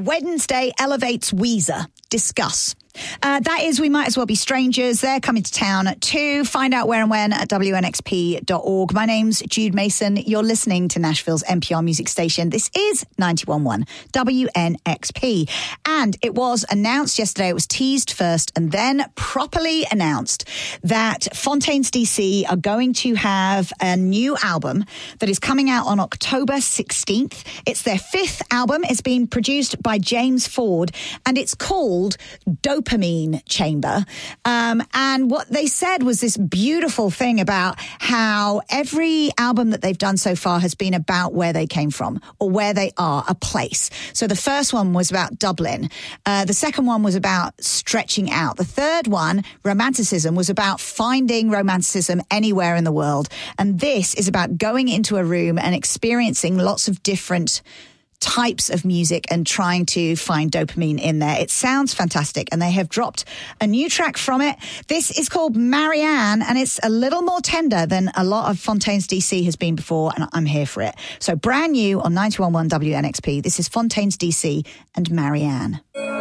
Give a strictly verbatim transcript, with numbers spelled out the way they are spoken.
Wednesday elevates Weezer. Discuss. Uh, that is We Might As Well Be Strangers. They're coming to town to find out where and when at W N X P dot org. My name's Jude Mason. You're listening to Nashville's N P R music station. This is ninety-one point one W N X P. And it was announced yesterday, it was teased first and then properly announced that Fontaines D C are going to have a new album that is coming out on October sixteenth. It's their fifth album. It's being produced by James Ford and it's called Dopamine Chamber. Um, and what they said was this beautiful thing about how every album that they've done so far has been about where they came from or where they are, a place. So the first one was about Dublin. Uh, the second one was about stretching out. The third one, Romanticism, was about finding romanticism anywhere in the world. And this is about going into a room and experiencing lots of different types of music and trying to find dopamine in there. It sounds fantastic and they have dropped a new track from it. This is called Marianne and it's a little more tender than a lot of Fontaines D C has been before and I'm here for it. So brand new on ninety-one point one W N X P. This is Fontaines D C and Marianne.